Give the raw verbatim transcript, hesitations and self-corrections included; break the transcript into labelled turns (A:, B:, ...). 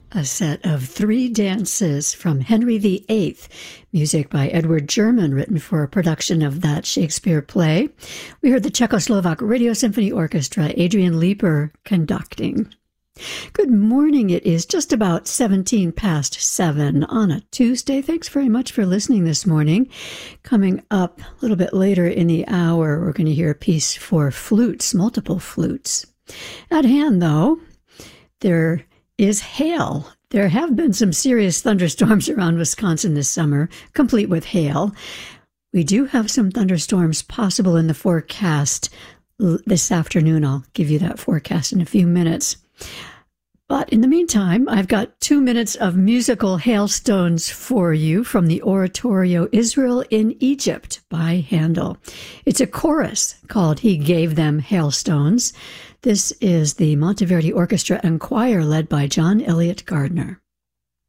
A: A set of three dances from Henry the Eighth, music by Edward German, written for a production of that Shakespeare play. We heard the Czechoslovak Radio Symphony Orchestra, Adrian Leeper conducting. Good morning. It is just about seventeen past seven on a Tuesday. Thanks very much for listening this morning. Coming up a little bit later in the hour, we're going to hear a piece for flutes, multiple flutes. At hand, though, there is hail. There have been some serious thunderstorms around Wisconsin this summer, complete with hail. We do have some thunderstorms possible in the forecast this afternoon. I'll give you that forecast in a few minutes. But in the meantime, I've got two minutes of musical hailstones for you from the oratorio Israel in Egypt by Handel. It's a chorus called He Gave Them Hailstones. This is the Monteverdi Orchestra and Choir led by John Elliott Gardner.